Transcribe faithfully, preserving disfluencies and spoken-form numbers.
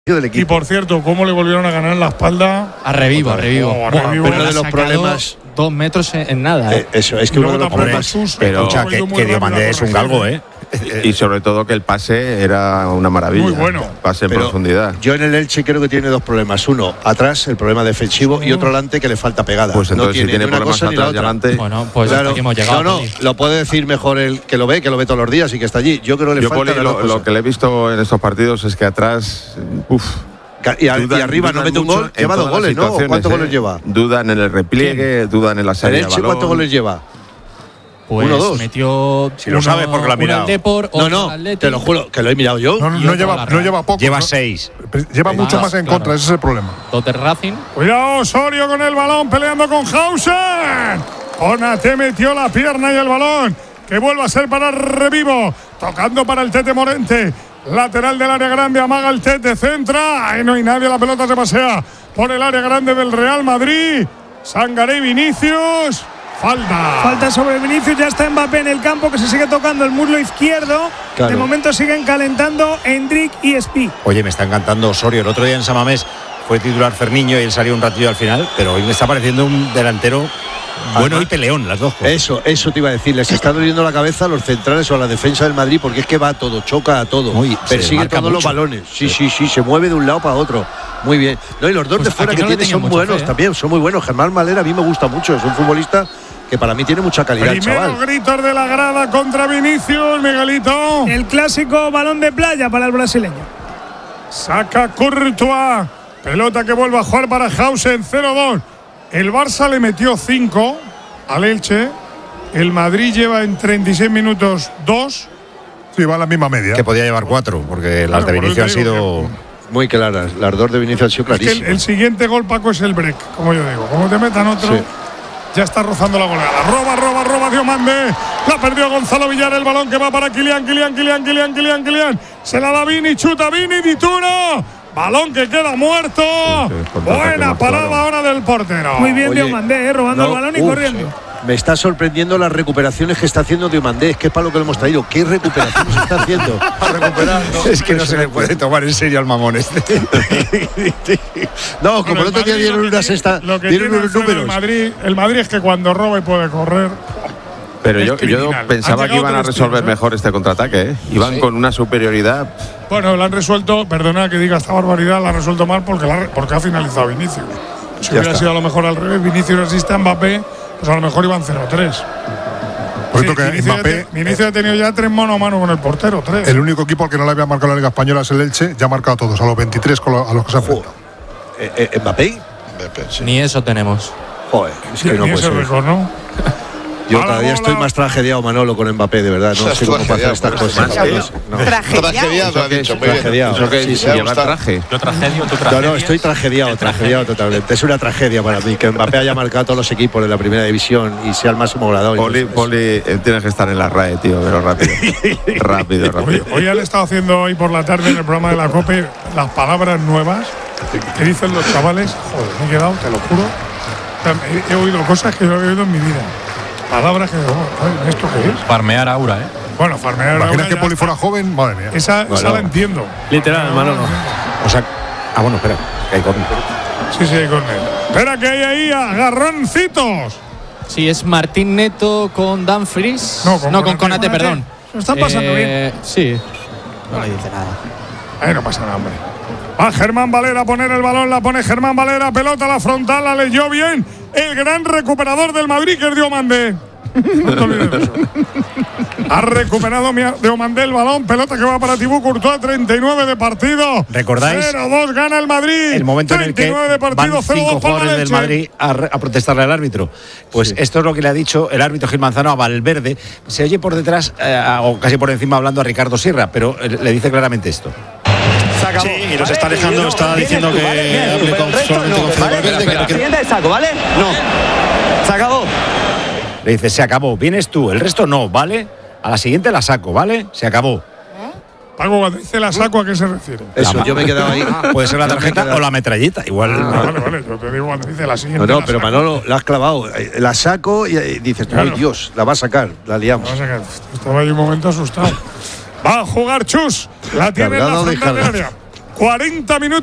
del equipo. Y por cierto, ¿cómo le volvieron a ganar la espalda? A Revivo, a Revivo. Oh, a Revivo. Uno de los problemas. Dos metros en, en nada. Eh, eso, es que uno de los problemas. Pero Escucha, que, que Diomandé es un galgo, ¿eh? Y sobre todo que el pase era una maravilla. Muy bueno. Pase en Pero profundidad. Yo en el Elche creo que tiene dos problemas. Uno, atrás, el problema defensivo, sí. Y otro delante que le falta pegada. Pues entonces no tiene, si tiene ni una problemas cosa ni la atrás y otra. adelante. Bueno, pues claro. hasta que hemos llegado. No, no, lo puede decir mejor el que lo ve, que lo ve todos los días y que está allí. Yo creo que le Yo, falta Poli, lo, lo que le he visto en estos partidos es que atrás. Uf. Y, a, y arriba no mete un gol, lleva dos goles, ¿no? ¿Cuántos eh? goles lleva? Dudan en el repliegue, dudan en la salida ¿El Elche de balón. cuántos goles lleva? Pues Uno, dos. metió. Si lo uno, sabes porque lo ha mirado. Al Depor, No, otro no, al Atleti. te lo juro, que lo he mirado yo. No, no, Y no otro lleva, la no Real. lleva poco. Lleva ¿no? seis. Lleva Sí, mucho más, más en claro. contra, ese es el problema. Dotter Racing. Cuidado, Osorio con el balón, peleando con Hausen. Konate metió la pierna y el balón, que vuelve a ser para Revivo. Tocando para el Tete Morente. Lateral del área grande, amaga el Tete, centra. Ahí no hay nadie, la pelota se pasea por el área grande del Real Madrid. Sangaré y Vinicius. Falta. Falta sobre Vinicius, ya está Mbappé en el campo, que se sigue tocando el muslo izquierdo. Claro. De momento siguen calentando Endrick y Espi. Oye, me está encantando Osorio. El otro día en Samamés fue titular Ferniño y él salió un ratillo al final, pero hoy me está pareciendo un delantero bueno. Además, y peleón, las dos cosas. Eso, eso te iba a decir. Les está doliendo la cabeza a los centrales o a la defensa del Madrid, porque es que va a todo, choca a todo. Muy, persigue todos mucho. los balones. Sí, sí, sí, sí, se mueve de un lado para otro. Muy bien. No, y los dos Pues de fuera aquí que no le tiene tenía son mucha buenos fe, ¿eh? también, son muy buenos. Germán Malera a mí me gusta mucho, es un futbolista que para mí tiene mucha calidad, Primero chaval. gritos de la grada contra Vinicius, Miguelito. El clásico balón de playa para el brasileño. Saca Courtois. Pelota que vuelve a jugar para Hausen, cero dos. El Barça le metió cinco al Elche. El Madrid lleva en treinta y seis minutos dos. Sí, va a la misma media. Que podía llevar cuatro, porque las Claro, de por Vinicius han eso te digo sido. que- Muy claras. Las dos de Vinicius han sido Es que el, clarísimas. el siguiente gol, Paco, es el break, como yo digo. Como te metan otro, Sí. ya está rozando la goleada. Roba, roba, roba Diomandé. La perdió Gonzalo Villar, el balón que va para Kylian, Kylian, Kylian, Kylian, Kylian, Kylian. Se la da Vini, chuta Vini, Dituro. Balón que queda muerto. Sí, sí, Buena parada claro. ahora del portero. Muy bien Oye, Diomandé, eh, robando no, el balón y uf, corriendo. Me está sorprendiendo las recuperaciones que está haciendo Diomandé. Es que es para lo que le hemos traído. ¿Qué recuperaciones está haciendo? Es que no se le puede tomar en serio al mamón este. No, como Bueno, el otro día Madrid dieron lo que unas tiene- esta, lo que dieron tiene unos Alfredo, números. El Madrid, el Madrid es que cuando roba y puede correr. Pero es yo, yo criminal. pensaba Han que iban a llegado tres resolver tiros, ¿eh? mejor este contraataque, ¿eh? Iban Sí. con una superioridad. Bueno, la han resuelto, perdona que diga esta barbaridad, la han resuelto mal porque, la, porque ha finalizado Vinicius. Si Ya hubiera está. sido a lo mejor al revés, Vinicius asiste a Mbappé, pues a lo mejor iban cero tres. Por cierto que Vinicius, ya Mbappé, te- Vinicius ha tenido ya tres mano a mano con el portero, tres. el único equipo al que no le había marcado la Liga Española es el Elche, ya ha marcado a todos, a los veintitrés con lo- a los que se ha enfrentado. Eh, eh, ¿Mbappé? Ni eso tenemos. Joder, es que Ni no ese puede ser. récord, ¿no? Yo A la cada día bola. estoy más tragediado, Manolo, con Mbappé, de verdad. No Estás sé cómo puede hacer estas tragediado, cosas. por eso. Es- no. Tragediado, lo ha dicho. Muy bien. Tragediado. Eso que Sí, sí, lleva gustar. traje. Yo tragedio, tú No, tragedias. no, estoy tragediado, tragediado totalmente. Es una tragedia para mí que Mbappé haya marcado a todos los equipos de la primera división y sea el máximo goleador. Poli, Entonces, Poli, eh, tienes que estar en la R A E, tío, pero rápido. rápido, Hoy, rápido. hoy han estado haciendo hoy por la tarde en el programa de la COPE las palabras nuevas que dicen los chavales. Joder, me he quedado, te lo juro. O sea, he, he oído cosas que no he oído en mi vida. Palabras que, oh, ¿esto qué es? Farmear aura, ¿eh? Bueno, farmear. Imaginas ahora que ya Poli está. fuera joven, madre mía. Esa, esa Bueno. la entiendo. Literal, Manolo. O sea. Ah, bueno, espera. Que hay córner. Sí, sí, con él. Espera que hay ahí agarroncitos. Sí, es Martín Neto con Dumfries. No, con Konate. Konate, perdón. Se lo están pasando Eh, Sí. No le dice nada. Ahí no pasa nada, hombre. Va Germán Valera a poner el balón, la pone Germán Valera, pelota a la frontal, la leyó bien el gran recuperador del Madrid, que es Diomandé. No te olvides de eso. Ha recuperado Diomandé el balón, pelota que va para Thibaut Courtois, treinta y nueve de partido. ¿Recordáis? cero dos gana el Madrid. El momento en el que treinta y nueve de van partido, cero cinco dos para jugadores el del Elche. Madrid a, re- a protestarle al árbitro. Pues esto es lo que le ha dicho el árbitro Gil Manzano a Valverde. Se oye por detrás, eh, o casi por encima, hablando a Ricardo Sierra, pero eh, le dice claramente esto. Sí, y nos está dejando, está diciendo que hable con, solamente con Fede Valverde. que- que- Siguiente saco, ¿vale? No. Se acabó. Le dice, se acabó, vienes tú, el resto no, ¿vale? A la siguiente la saco, ¿vale? Se acabó. Paco, cuando dice la saco, ¿a qué se refiere? Eso, yo me he quedado ahí. Puede ser la tarjeta o la metralleta, igual. Ah, vale, vale, yo te digo cuando dice la siguiente. No, no, la pero saco. Manolo, la has clavado. Eh, La saco y eh, dices, Claro. ay Dios, la va a sacar, la liamos. Vamos a que estaba ahí un momento asustado. Va a jugar Chus. La tiene en la Cargado de frontal del cargado. área. cuarenta minutos.